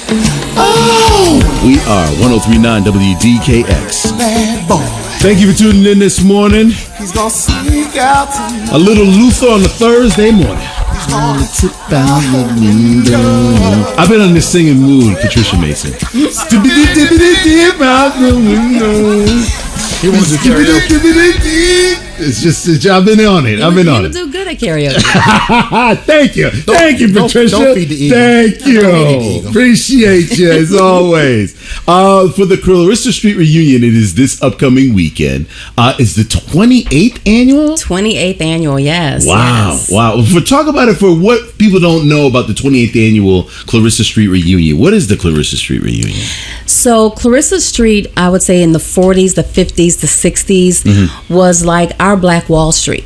We are 103.9 WDKX. Bad boy. Thank you for tuning in this morning. He's gonna sneak out to you. A little Luther on a Thursday morning. He's gonna Sit down the window. I've been on this singing mood, Patricia Mason. Out the window. He wants to karaoke. It's just, I've been on it. I've been on You it. do good at karaoke. Thank you. Thank you, Patricia. Don't feed the eagle. Thank you. Don't feed the eagle. Appreciate you as always. For the Clarissa Street reunion, it is this upcoming weekend. It's the 28th annual? 28th annual, yes. Wow. Yes. Wow. Talk about it for what people don't know about the 28th annual Clarissa Street reunion. What is the Clarissa Street reunion? So Clarissa Street, I would say in the 40s, the 50s, the 60s was like our Black Wall Street.